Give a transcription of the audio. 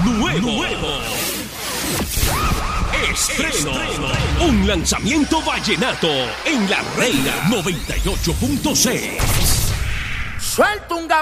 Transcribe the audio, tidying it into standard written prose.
Nuevo. Estreno. Un lanzamiento vallenato en La Reina 98.6. Suelto un